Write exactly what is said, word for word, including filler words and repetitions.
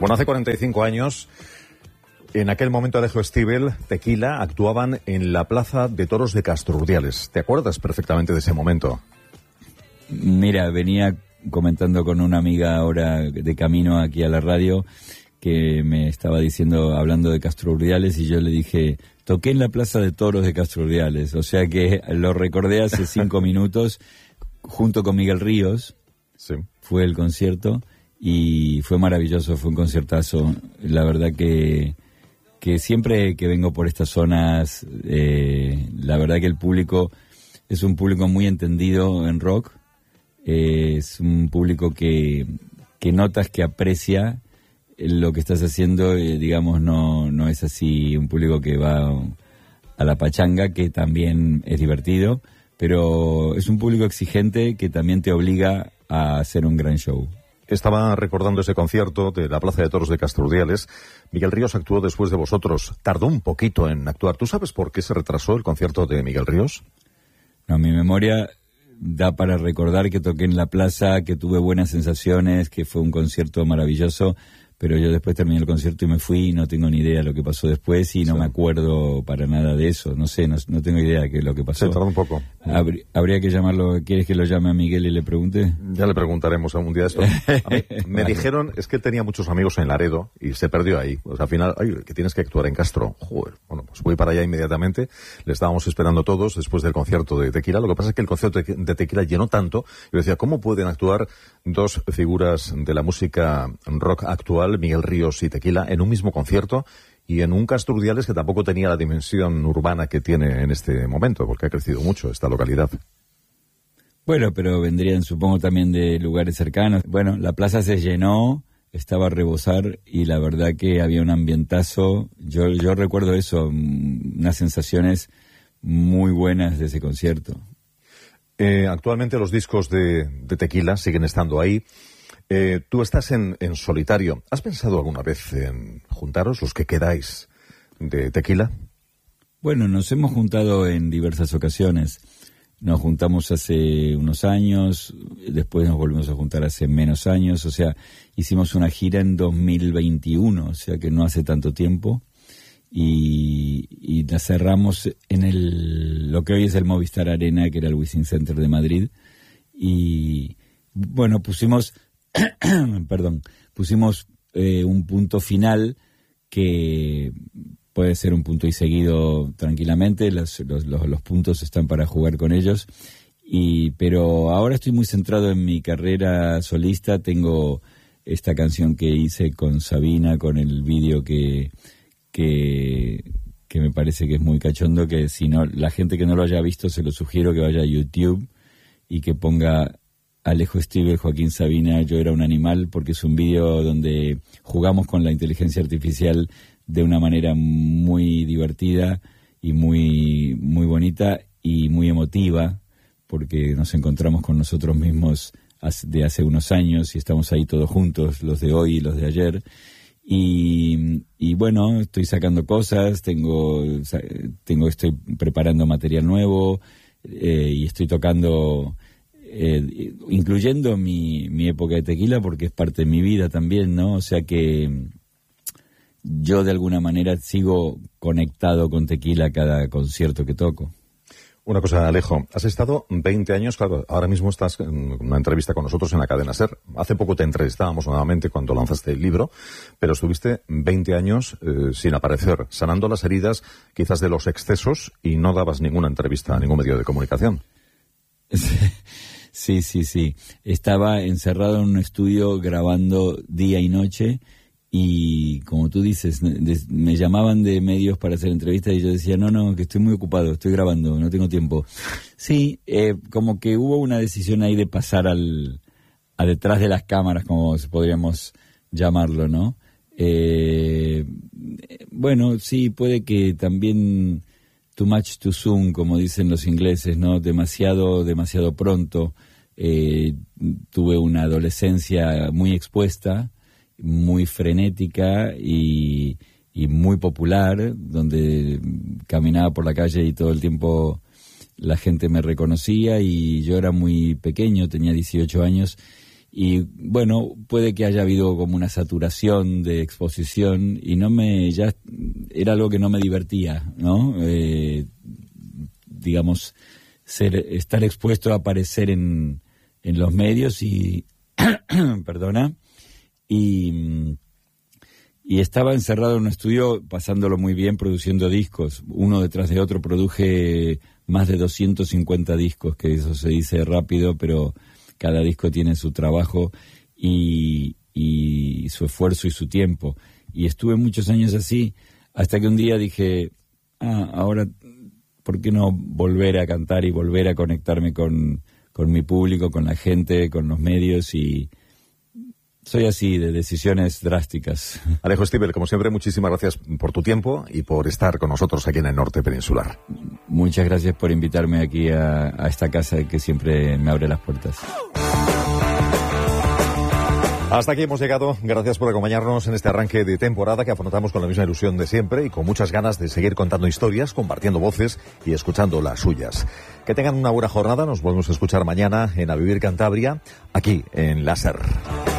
Bueno, hace cuarenta y cinco años, en aquel momento Alejo Stivel, Tequila, actuaban en la Plaza de Toros de Castro Urdiales. ¿Te acuerdas perfectamente de ese momento? Mira, venía comentando con una amiga ahora de camino aquí a la radio que me estaba diciendo, hablando de Castro Urdiales, y yo le dije, toqué en la Plaza de Toros de Castro Urdiales, o sea que lo recordé hace cinco minutos, junto con Miguel Ríos, sí. Fue el concierto, y fue maravilloso, fue un conciertazo. La verdad que, que siempre que vengo por estas zonas, eh, la verdad que el público es un público muy entendido en rock, eh, es un público que, que notas que aprecia lo que estás haciendo, eh, digamos, no, no es así un público que va a la pachanga, que también es divertido, pero es un público exigente que también te obliga a hacer un gran show. Estaba recordando ese concierto de la Plaza de Toros de Castro Urdiales. Miguel Ríos actuó después de vosotros. Tardó un poquito en actuar. ¿Tú sabes por qué se retrasó el concierto de Miguel Ríos? No, mi memoria da para recordar que toqué en la plaza, que tuve buenas sensaciones, que fue un concierto maravilloso, pero yo después terminé el concierto y me fui y no tengo ni idea de lo que pasó después y no sí. me acuerdo para nada de eso. No sé, no, no tengo idea de qué es lo que pasó. Se tardó un poco. Habría, habría que llamarlo. ¿Quieres que lo llame a Miguel y le pregunte? Ya le preguntaremos algún día esto. A mí me dijeron, es que él tenía muchos amigos en Laredo y se perdió ahí. O sea, al final, ay, que tienes que actuar en Castro. Joder, bueno, pues voy para allá inmediatamente. Le estábamos esperando todos después del concierto de Tequila. Lo que pasa es que el concierto de Tequila llenó tanto. Yo decía, ¿cómo pueden actuar dos figuras de la música rock actual, Miguel Ríos y Tequila, en un mismo concierto y en un Castro Urdiales que tampoco tenía la dimensión urbana que tiene en este momento, porque ha crecido mucho esta localidad? Bueno, pero vendrían, supongo, también de lugares cercanos. Bueno, la plaza se llenó, estaba a rebosar y la verdad que había un ambientazo. Yo, yo recuerdo eso, unas sensaciones muy buenas de ese concierto. Eh, actualmente los discos de, de Tequila siguen estando ahí. Eh, tú estás en, en solitario. ¿Has pensado alguna vez en juntaros, los que quedáis de Tequila? Bueno, nos hemos juntado en diversas ocasiones. Nos juntamos hace unos años, después nos volvimos a juntar hace menos años, o sea, hicimos una gira en dos mil veintiuno, o sea que no hace tanto tiempo, y, y la cerramos en el lo que hoy es el Movistar Arena, que era el Wizzing Center de Madrid, y bueno, pusimos... perdón, pusimos eh, un punto final que puede ser un punto y seguido tranquilamente, los, los, los, los puntos están para jugar con ellos, y pero ahora estoy muy centrado en mi carrera solista. Tengo esta canción que hice con Sabina, con el vídeo que, que, que me parece que es muy cachondo, que si no, la gente que no lo haya visto, se lo sugiero que vaya a YouTube y que ponga Alejo Stivel, Joaquín Sabina, Yo era un animal, porque es un vídeo donde jugamos con la inteligencia artificial de una manera muy divertida y muy, muy bonita y muy emotiva, porque nos encontramos con nosotros mismos de hace unos años y estamos ahí todos juntos, los de hoy y los de ayer. Y, y bueno, estoy sacando cosas, tengo, tengo estoy preparando material nuevo eh, y estoy tocando... Eh, incluyendo mi, mi época de Tequila, porque es parte de mi vida también, ¿no? O sea que yo de alguna manera sigo conectado con Tequila cada concierto que toco. Una cosa, Alejo, has estado veinte años, claro, ahora mismo estás en una entrevista con nosotros en la cadena SER. Hace poco te entrevistábamos nuevamente cuando lanzaste el libro, pero estuviste veinte años eh, sin aparecer, sanando las heridas quizás de los excesos, y no dabas ninguna entrevista a ningún medio de comunicación. Sí, sí, sí. Estaba encerrado en un estudio grabando día y noche y, como tú dices, me llamaban de medios para hacer entrevistas y yo decía, no, no, que estoy muy ocupado, estoy grabando, no tengo tiempo. Sí, eh, como que hubo una decisión ahí de pasar al a detrás de las cámaras, como podríamos llamarlo, ¿no? Eh, bueno, sí, puede que también... Too much too soon, como dicen los ingleses, ¿no? Demasiado, demasiado pronto. Eh, tuve una adolescencia muy expuesta, muy frenética y, y muy popular, donde caminaba por la calle y todo el tiempo la gente me reconocía, y yo era muy pequeño, tenía dieciocho años, y bueno, puede que haya habido como una saturación de exposición y no me, ya era algo que no me divertía, ¿no? Eh, digamos, ser, estar expuesto a aparecer en, en los medios y, perdona, y, y estaba encerrado en un estudio pasándolo muy bien, produciendo discos, uno detrás de otro. Produje más de doscientos cincuenta discos, que eso se dice rápido, pero cada disco tiene su trabajo y, y su esfuerzo y su tiempo. Y estuve muchos años así, hasta que un día dije, ah, ahora, ¿por qué no volver a cantar y volver a conectarme con, con mi público, con la gente, con los medios? Y soy así, de decisiones drásticas. Alejo Stivel, como siempre, muchísimas gracias por tu tiempo y por estar con nosotros aquí en el Norte Peninsular. Muchas gracias por invitarme aquí a, a esta casa que siempre me abre las puertas. Hasta aquí hemos llegado. Gracias por acompañarnos en este arranque de temporada que afrontamos con la misma ilusión de siempre y con muchas ganas de seguir contando historias, compartiendo voces y escuchando las suyas. Que tengan una buena jornada. Nos volvemos a escuchar mañana en A Vivir Cantabria, aquí en la SER.